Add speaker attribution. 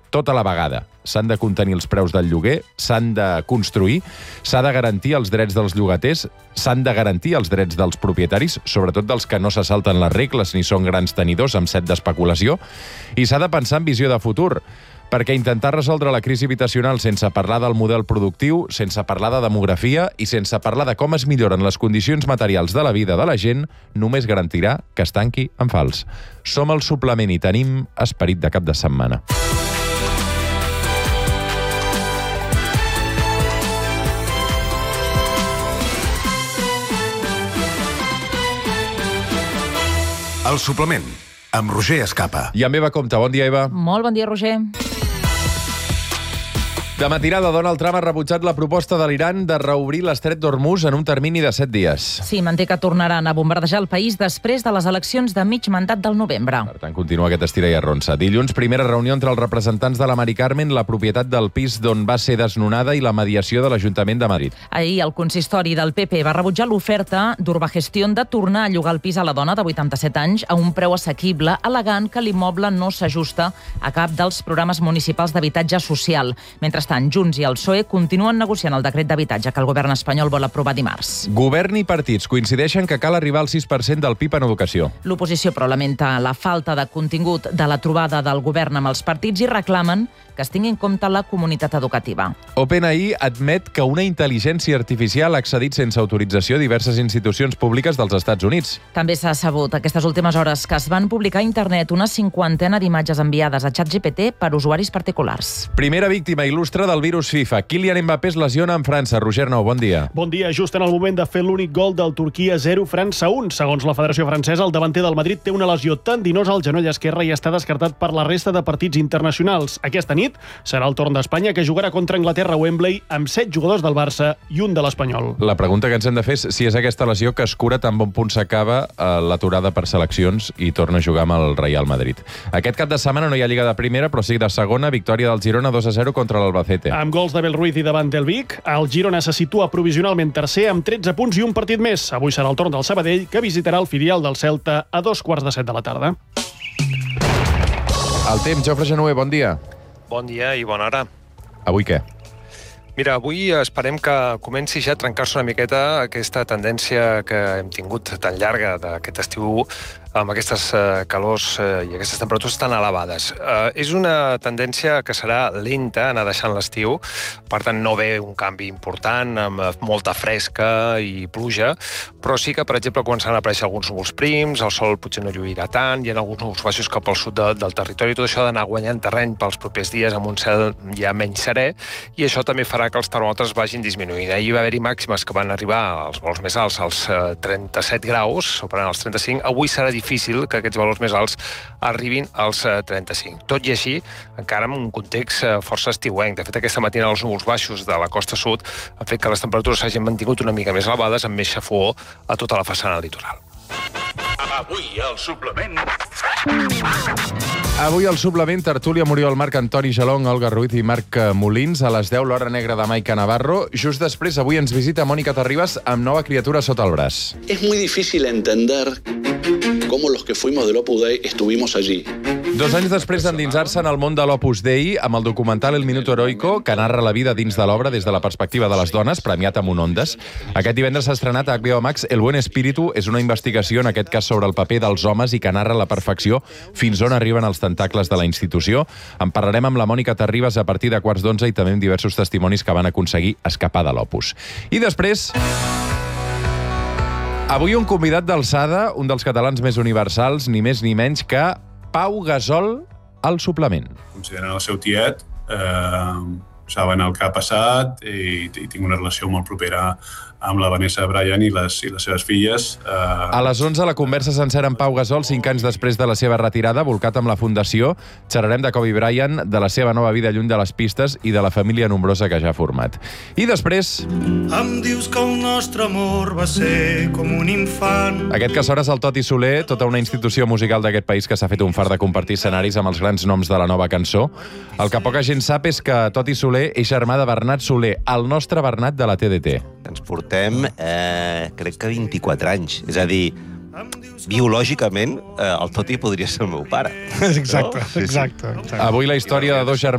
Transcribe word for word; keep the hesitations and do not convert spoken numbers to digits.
Speaker 1: tot a la vegada. S'han de contenir els preus del lloguer, s'han de construir, s'ha de garantir els drets dels llogaters, s'han de garantir els drets dels propietaris, sobretot dels que no se salten les regles ni són grans tenidors amb set d'especulació, i s'ha de pensar en visió de futur, perquè intentar resoldre la crisi habitacional sense parlar del model productiu, sense parlar de demografia i sense parlar de com es milloren les condicions materials de la vida de la gent, només garantirà que es tanqui en fals. Som el suplement i tenim esperit de cap de setmana.
Speaker 2: El suplement, amb Roger Escapa.
Speaker 1: I amb Eva Compte. Bon dia, Eva.
Speaker 3: Molt bon dia, Roger.
Speaker 1: De matinada, Donald Trump ha rebutjat la proposta de l'Iran de reobrir l'estret d'Hormuz en un termini de set dies.
Speaker 3: Sí, manté que tornaran a bombardejar el país després de les eleccions de mig mandat del novembre.
Speaker 1: Per tant, continua aquest estira i arronsa. Dilluns, primera reunió entre els representants de la Mari Carmen, la propietat del pis d'on va ser desnonada i la mediació de l'Ajuntament de Madrid.
Speaker 3: Ahir, el consistori del P P va rebutjar l'oferta d'Urbagestión de tornar a llogar el pis a la dona de vuitanta-set anys a un preu assequible, al·legant que l'immoble no s'ajusta a cap dels programes municipals d'habitatge social. Mentrestant, Junts i el P S O E continuen negociant el decret d'habitatge que el govern espanyol vol aprovar dimarts.
Speaker 1: Govern i partits coincideixen que cal arribar al sis per cent del P I B en educació.
Speaker 3: L'oposició però lamenta la falta de contingut de la trobada del govern amb els partits i reclamen que es tingui en compte la comunitat educativa.
Speaker 1: OpenAI admet que una intel·ligència artificial ha accedit sense autorització a diverses institucions públiques dels Estats Units.
Speaker 3: També s'ha sabut aquestes últimes hores que es van publicar a internet una cinquantena d'imatges enviades a ChatGPT per usuaris particulars.
Speaker 1: Primera víctima il·lustre del virus FIFA. Kylian Mbappé es lesiona en França. Roger Nou, bon dia.
Speaker 4: Bon dia. Just en el moment de fer l'únic gol del Turquia zero, França un. Segons la Federació Francesa, el davanter del Madrid té una lesió tendinosa al genoll esquerre i està descartat per la resta de partits internacionals. Aquesta nit serà el torn d'Espanya, que jugarà contra Anglaterra a Wembley amb set jugadors del Barça i un de l'Espanyol.
Speaker 1: La pregunta que ens hem de fer és si és aquesta lesió que es cura tan bon punt s'acaba l'aturada per seleccions i torna a jugar amb el Real Madrid. Aquest cap de setmana no hi ha Lliga de Primera, però sí de segona, victòria del Girona dos a zero contra l'Albacete.
Speaker 4: Amb gols d'Abel Ruiz i davant del Vic, el Girona se situa provisionalment tercer amb tretze punts i un partit més. Avui serà el torn del Sabadell, que visitarà el filial del Celta a dos quarts de set de la tarda.
Speaker 1: El temps, Jofre Genuer, bon dia.
Speaker 5: Bon dia i bona hora.
Speaker 1: Avui què?
Speaker 5: Mira, avui esperem que comenci ja a trencar-se una miqueta aquesta tendència que hem tingut tan llarga d'aquest estiu amb aquestes uh, calors uh, i aquestes temperatures tan elevades. Uh, és una tendència que serà lenta anar deixant l'estiu, per tant no ve un canvi important amb molta fresca i pluja, però sí que, per exemple, començaran a aparèixer alguns núvols prims, el sol potser no lluirà tant, hi ha alguns núvols baixos cap al sud de, del territori, tot això ha d'anar guanyant terreny pels propers dies amb un cel ja menys serè, i això també farà que els termòmetres vagin disminuint. Ahir va haver-hi màximes que van arribar als valors més alts, als uh, trenta-set graus, superant els trenta-cinc. Avui serà difícil que aquests valors més alts arribin als trenta-cinc. Tot i així, encara en un context força estiuenc. De fet, aquesta matina els núvols baixos de la costa sud han fet que les temperatures s'hagin mantingut una mica més elevades, amb més xafogor a tota la façana litoral.
Speaker 2: Avui el suplement...
Speaker 1: Avui al suplement, tertúlia Muriel Marc, Antoni Gelong, Olga Ruiz i Marc Molins. A les deu, l'Hora Negra de Maica Navarro. Just després, avui ens visita Mònica Terribas amb nova criatura sota el braç.
Speaker 6: Es muy difícil entender cómo los que fuimos del Opus Dei estuvimos allí.
Speaker 1: Dos anys després d'endinsar-se en el món de l'Opus Dei, amb el documental El Minuto Heroico, que narra la vida dins de l'obra des de la perspectiva de les dones, premiat amb un Ondas. Aquest divendres s'ha estrenat a H B O Max El Buen Espíritu. És una investigació, en aquest cas, sobre el paper dels homes i que narra la perfecció fins on arriben els tentacles de la institució. En parlarem amb la Mònica Terribas a partir de quarts d'onze i també amb diversos testimonis que van aconseguir escapar de l'Opus. I després... Avui un convidat d'alçada, un dels catalans més universals, ni més ni menys que Pau Gasol al suplement.
Speaker 7: Considerant el seu tiet, eh, saben el que ha passat i, i tinc una relació molt propera amb la Vanessa Bryan i les, i les seves filles. Eh...
Speaker 1: A les onze, la conversa sencera amb Pau Gasol, cinc anys després de la seva retirada, volcat amb la Fundació. Xerrarem de Kobe Bryant, de la seva nova vida lluny de les pistes i de la família nombrosa que ja ha format. I després...
Speaker 8: Em dius que el nostre amor va ser com un infant.
Speaker 1: Aquest que sona és el Toti Soler, tota una institució musical d'aquest país que s'ha fet un fart de compartir escenaris amb els grans noms de la nova cançó. El que poca gent sap és que Toti Soler és germà de Bernat Soler, el nostre Bernat de la T D T.
Speaker 9: Ens portem, eh, crec que vint-i-quatre anys. És a dir, biològicament, eh, el Toti podria ser el meu pare.
Speaker 4: Exacte,
Speaker 9: no? Sí, sí.
Speaker 4: exacte, exacte.
Speaker 1: Avui la història de dos germans